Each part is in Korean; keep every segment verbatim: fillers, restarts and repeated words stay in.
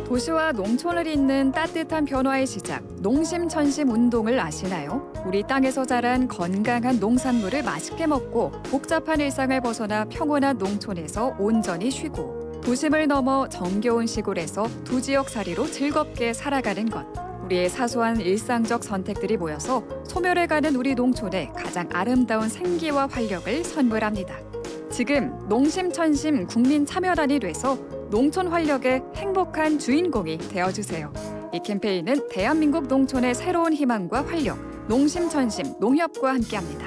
도시와 농촌을 잇는 따뜻한 변화의 시작, 농심천심 운동을 아시나요? 우리 땅에서 자란 건강한 농산물을 맛있게 먹고 복잡한 일상을 벗어나 평온한 농촌에서 온전히 쉬고 도심을 넘어 정겨운 시골에서 두 지역살이로 즐겁게 살아가는 것. 우리의 사소한 일상적 선택들이 모여서 소멸해가는 우리 농촌의 가장 아름다운 생기와 활력을 선물합니다. 지금 농심천심 국민참여단이 돼서 농촌 활력의 행복한 주인공이 되어주세요. 이 캠페인은 대한민국 농촌의 새로운 희망과 활력, 농심천심 농협과 함께합니다.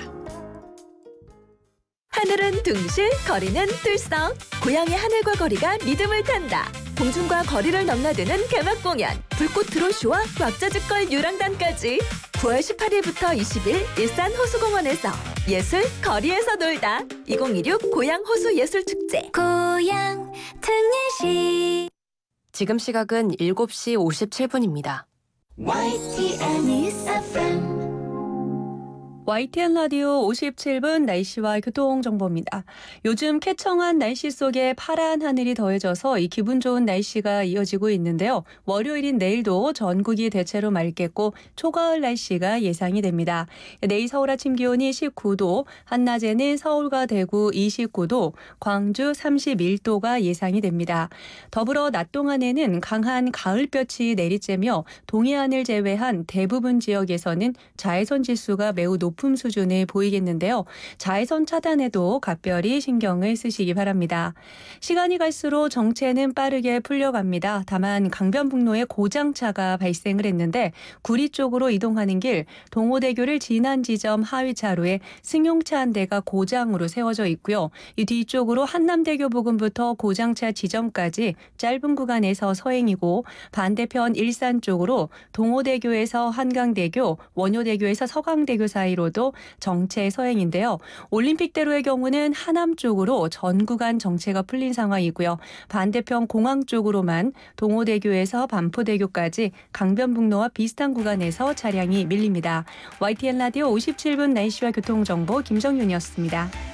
하늘은 둥실, 거리는 들썩. 고향의 하늘과 거리가 리듬을 탄다. 공중과 거리를 넘나드는 개막 공연, 불꽃 드론쇼와 왁자지껄 유랑단까지 구월 십팔일부터 이십일 일산 호수공원에서 예술 거리에서 놀다. 이천이십육 고향 호수 예술축제. 고향 특례시. 지금 시각은 일곱 시 오십칠 분입니다. 와이티엔 News 에프엠. 와이티엔 라디오 오십칠 분 날씨와 교통정보입니다. 요즘 쾌청한 날씨 속에 파란 하늘이 더해져서 이 기분 좋은 날씨가 이어지고 있는데요. 월요일인 내일도 전국이 대체로 맑겠고 초가을 날씨가 예상이 됩니다. 내일 서울 아침 기온이 십구 도, 한낮에는 서울과 대구 이십구 도, 광주 삼십일 도가 예상이 됩니다. 더불어 낮 동안에는 강한 가을볕이 내리쬐며 동해안을 제외한 대부분 지역에서는 자외선 지수가 매우 높습니다. 높은 수준을 보이겠는데요. 자외선 차단에도 각별히 신경을 쓰시기 바랍니다. 시간이 갈수록 정체는 빠르게 풀려갑니다. 다만 강변북로에 고장차가 발생을 했는데 구리 쪽으로 이동하는 길 동호대교를 지난 지점 하위차로에 승용차 한 대가 고장으로 세워져 있고요. 이 뒤쪽으로 한남대교 부근부터 고장차 지점까지 짧은 구간에서 서행이고 반대편 일산 쪽으로 동호대교에서 한강대교, 원효대교에서 서강대교 사이로 도 정체 서행인데요. 올림픽대로의 경우는 하남 쪽으로 전 구간 정체가 풀린 상황이고요. 반대편 공항 쪽으로만 동호대교에서 반포대교까지 강변북로와 비슷한 구간에서 차량이 밀립니다. 와이티엔 라디오 오십칠 분 날씨와 교통정보 김정윤이었습니다.